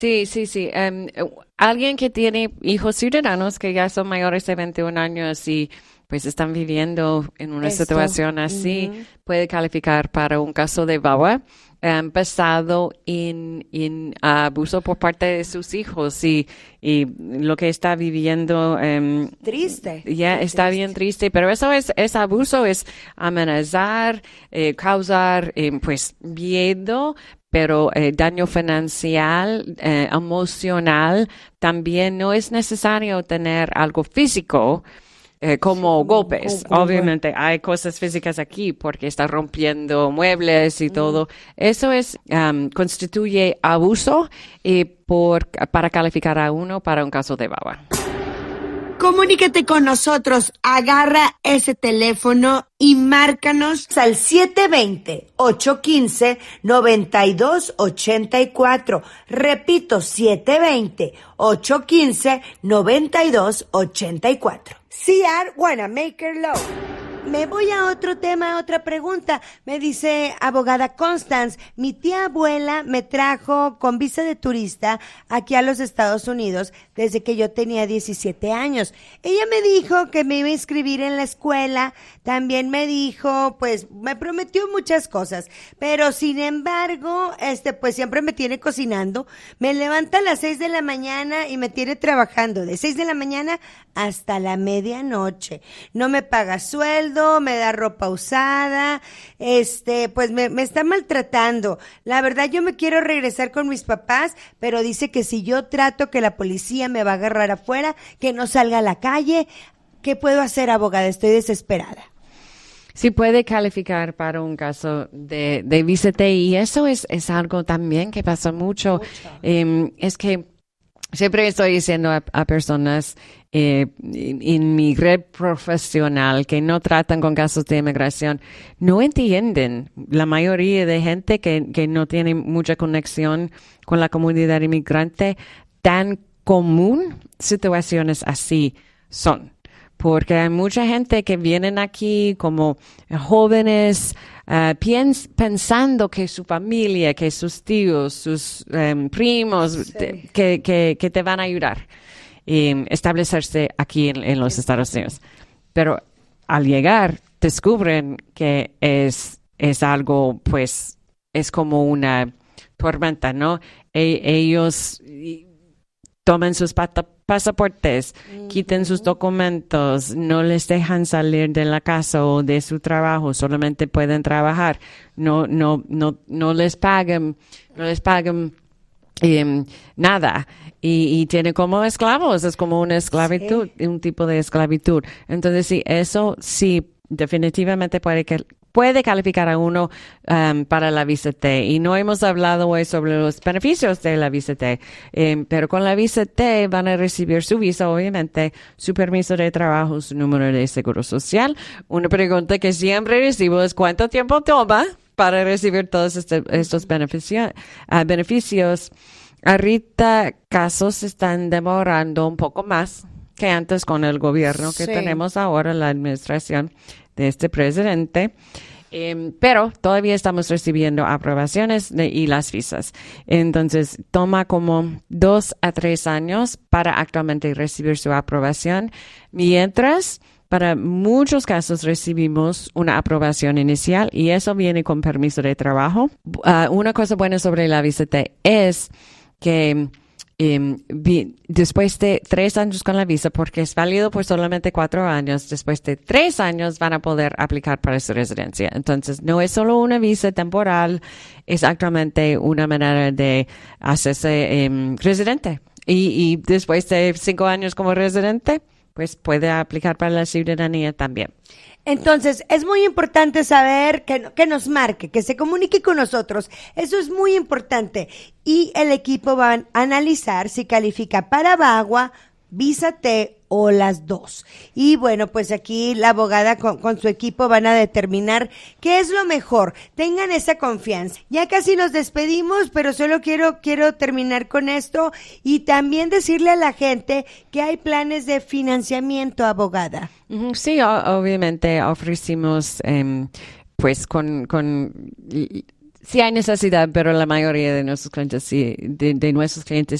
Sí, sí, sí. Alguien que tiene hijos ciudadanos que ya son mayores de 21 años y pues están viviendo en una Esto. situación así, Ujú. puede calificar para un caso de VAWA basado en abuso por parte de sus hijos y lo que está viviendo. Triste, Ya qué está bien triste. triste, pero eso es abuso, es amenazar, causar pues miedo, pero daño financiero, emocional. También no es necesario tener algo físico Sí, como como golpes. como golpe. Obviamente hay cosas físicas aquí porque está rompiendo muebles y Mm. todo. Eso constituye abuso para calificar a uno para un caso de baba. Comuníquete con nosotros, agarra ese teléfono y márcanos al 720-815-9284. Repito, 720-815-9284. CR Wanamaker Law. Me voy a otro tema, a otra pregunta. Me dice abogada Constance, mi tía abuela me trajo con visa de turista aquí a los Estados Unidos desde que yo tenía 17 años. Ella me dijo que me iba a inscribir en la escuela, también me dijo, pues me prometió muchas cosas, pero sin embargo, pues siempre me tiene cocinando. Me levanta a las 6 de la mañana y me tiene trabajando de 6 de la mañana hasta la medianoche. No me paga sueldo, me da ropa usada, pues me está maltratando. La verdad yo me quiero regresar con mis papás, pero dice que si yo trato que la policía me va a agarrar afuera, que no salga a la calle. ¿Qué puedo hacer, abogada? Estoy desesperada. Sí puede calificar para un caso de visa T y eso es algo también que pasa mucho. Mucho. Es que siempre estoy diciendo a personas en mi red profesional que no tratan con casos de inmigración, no entienden la mayoría de gente que no tiene mucha conexión con la comunidad inmigrante, tan común situaciones así son. Porque hay mucha gente que vienen aquí como jóvenes pensando que su familia, que sus tíos, sus primos, Sí. que te van a ayudar establecerse aquí en los Estados Unidos. Pero al llegar, descubren que es algo, pues, es como una tormenta, ¿no? Ellos toman sus pasaportes, quiten sus Ujú. documentos, no les dejan salir de la casa o de su trabajo, solamente pueden trabajar, no les pagan, nada. Y tiene como esclavos, es como una esclavitud, Sí. un tipo de esclavitud. Entonces, sí, eso sí, definitivamente puede calificar a uno para la visa T. Y no hemos hablado hoy sobre los beneficios de la visa T, pero con la visa T van a recibir su visa, obviamente, su permiso de trabajo, su número de seguro social. Una pregunta que siempre recibo es ¿cuánto tiempo toma para recibir todos estos beneficios? Ahorita casos están demorando un poco más que antes con el gobierno que Sí. tenemos ahora, la administración de este presidente. Pero todavía estamos recibiendo aprobaciones y las visas. Entonces, toma como 2 a 3 años para actualmente recibir su aprobación, mientras para muchos casos recibimos una aprobación inicial y eso viene con permiso de trabajo. Una cosa buena sobre la visa T es que después de 3 años con la visa, porque es válido por solamente 4 años, después de 3 años van a poder aplicar para su residencia. Entonces, no es solo una visa temporal, es actualmente una manera de hacerse residente. Y después de 5 años como residente, pues puede aplicar para la ciudadanía también. Entonces, es muy importante saber que nos marque, que se comunique con nosotros. Eso es muy importante. Y el equipo va a analizar si califica para VAWA, Visa T o las dos. Y bueno, pues aquí la abogada con su equipo van a determinar qué es lo mejor. Tengan esa confianza. Ya casi nos despedimos, pero solo quiero terminar con esto y también decirle a la gente que hay planes de financiamiento, abogada. Sí, obviamente ofrecimos, pues Sí hay necesidad, pero la mayoría de nuestros clientes